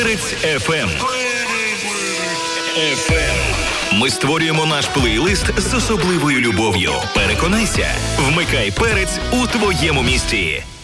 Перець FM. Ми створюємо наш плейлист з особливою любов'ю. Переконайся, вмикай перець у твоєму місті.